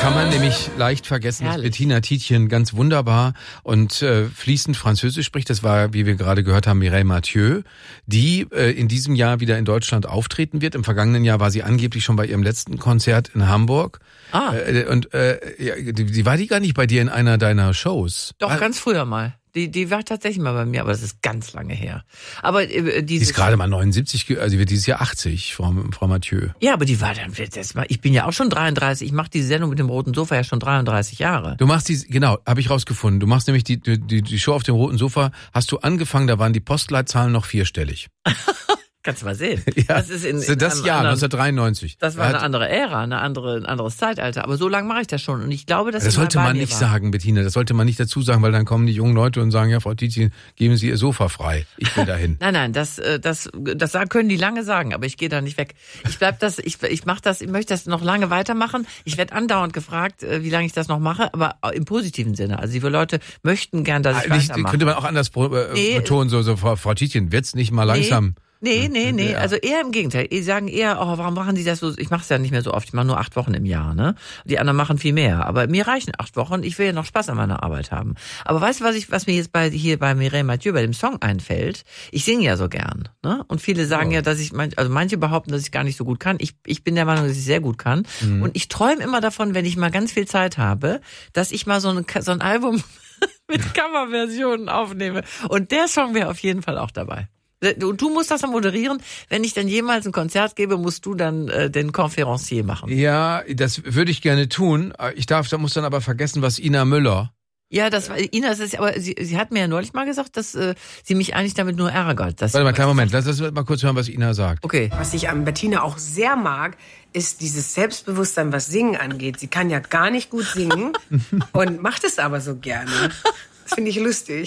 kann man nämlich leicht vergessen, dass Bettina Tietjen ganz wunderbar und fließend Französisch spricht. Das war, wie wir gerade gehört haben, Mireille Mathieu, die in diesem Jahr wieder in Deutschland auftreten wird. Im vergangenen Jahr war sie angeblich schon bei ihrem letzten Konzert in Hamburg. Die war die gar nicht bei dir in einer deiner Shows? Doch, ganz früher mal. Die war tatsächlich mal bei mir, aber das ist ganz lange her. Aber die ist gerade mal 79, also die wird dieses Jahr 80, Frau Mathieu. Ja, aber die war dann ich bin ja auch schon 33, ich mache diese Sendung mit dem roten Sofa ja schon 33 Jahre. Du machst genau, habe ich rausgefunden. Du machst nämlich die Show auf dem roten Sofa, hast du angefangen, da waren die Postleitzahlen noch 4-stellig. Kannst du mal sehen. Ja, das ist das Jahr 1993. Das war eine andere Ära, ein anderes Zeitalter. Aber so lange mache ich das schon. Und ich glaube, dass das sollte man nicht sagen, Bettina. Das sollte man nicht dazu sagen, weil dann kommen die jungen Leute und sagen, ja, Frau Tietjen, geben Sie Ihr Sofa frei. Ich will dahin. Nein, das können die lange sagen, aber ich gehe da nicht weg. Ich möchte das noch lange weitermachen. Ich werde andauernd gefragt, wie lange ich das noch mache, aber im positiven Sinne. Also die Leute möchten gern, dass ich weitermache. Könnte man auch anders betonen, so Frau Tietjen, wird's nicht mal langsam? Nee. Ja. Also eher im Gegenteil. Die sagen eher, warum machen Sie das so? Ich mache es ja nicht mehr so oft. Ich mache nur 8 Wochen im Jahr, ne? Die anderen machen viel mehr. Aber mir reichen 8 Wochen. Ich will ja noch Spaß an meiner Arbeit haben. Aber weißt du, was mir jetzt hier bei Mireille Mathieu, bei dem Song einfällt? Ich singe ja so gern, ne? Und viele sagen ja, dass manche behaupten, dass ich gar nicht so gut kann. Ich bin der Meinung, dass ich sehr gut kann. Mhm. Und ich träume immer davon, wenn ich mal ganz viel Zeit habe, dass ich mal so ein Album mit Coverversionen aufnehme. Und der Song wäre auf jeden Fall auch dabei. Und du musst das dann moderieren. Wenn ich dann jemals ein Konzert gebe, musst du dann den Conférencier machen. Ja, das würde ich gerne tun. Muss dann aber vergessen, was Ina Müller. Ja, Ina, aber sie hat mir ja neulich mal gesagt, dass sie mich eigentlich damit nur ärgert. Warte mal, kleinen Moment. Lass uns mal kurz hören, was Ina sagt. Okay. Was ich an Bettina auch sehr mag, ist dieses Selbstbewusstsein, was Singen angeht. Sie kann ja gar nicht gut singen und macht es aber so gerne. Das finde ich lustig.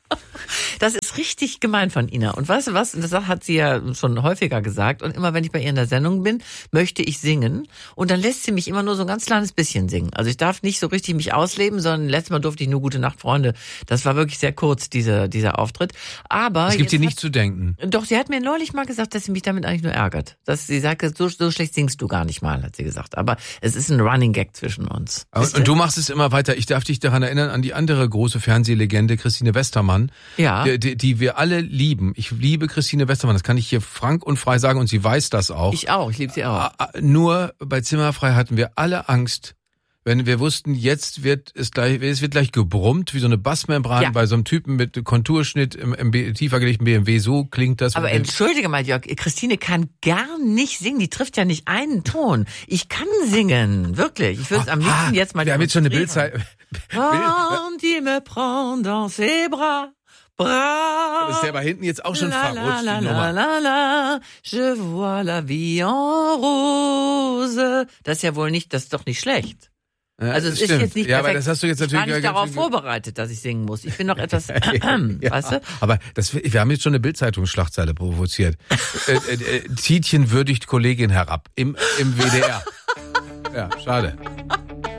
Das ist richtig gemein von Ina. Und weißt du was? Das hat sie ja schon häufiger gesagt. Und immer wenn ich bei ihr in der Sendung bin, möchte ich singen. Und dann lässt sie mich immer nur so ein ganz kleines bisschen singen. Also ich darf nicht so richtig mich ausleben, sondern letztes Mal durfte ich nur Gute Nacht, Freunde. Das war wirklich sehr kurz, dieser Auftritt. Aber es gibt dir nicht zu denken. Doch, sie hat mir neulich mal gesagt, dass sie mich damit eigentlich nur ärgert. Dass sie sagt, so schlecht singst du gar nicht mal, hat sie gesagt. Aber es ist ein Running Gag zwischen uns. Und du machst es immer weiter. Ich darf dich daran erinnern, an die andere große Fernsehlegende, Christine Westermann. Ja. Die wir alle lieben. Ich liebe Christine Westermann, das kann ich hier frank und frei sagen und sie weiß das auch. Ich auch, ich liebe sie auch. Nur bei Zimmerfrei hatten wir alle Angst, wenn wir wussten, es wird gleich gebrummt, wie so eine Bassmembran bei so einem Typen mit Konturschnitt im tiefer gelegten BMW. So klingt das. Aber entschuldige mal, Jörg, Christine kann gar nicht singen. Die trifft ja nicht einen Ton. Ich kann singen, wirklich. Ich würde es am liebsten jetzt mal... Wir haben jetzt schon eine Bildzeit... Quand il me prend dans ses bras... Das ist ja aber hinten jetzt auch schon verrutscht, die Nummer. Je vois la vie en rose. Das ist doch nicht schlecht. Also es ist jetzt nicht perfekt. Aber das hast du jetzt natürlich... Ich war nicht darauf vorbereitet, dass ich singen muss. Ich bin noch etwas... weißt du? Aber wir haben jetzt schon eine Bild-Zeitungsschlagzeile provoziert. Tietjen würdigt Kollegin herab im WDR. Ja, schade.